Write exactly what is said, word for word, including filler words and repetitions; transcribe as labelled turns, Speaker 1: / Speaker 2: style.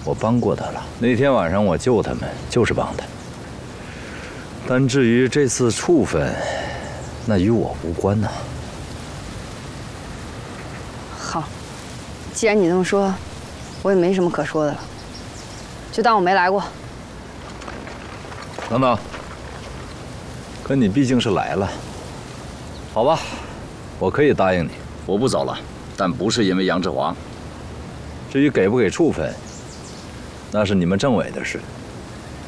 Speaker 1: 我帮过他了。那天晚上我救他们就是帮他。但至于这次处分，那与我无关呐。
Speaker 2: 好，既然你这么说，我也没什么可说的了，就当我没来过。
Speaker 1: 等等，可你毕竟是来了，好吧，我可以答应你，
Speaker 3: 我不走了，但不是因为杨志华。
Speaker 1: 至于给不给处分，那是你们政委的事。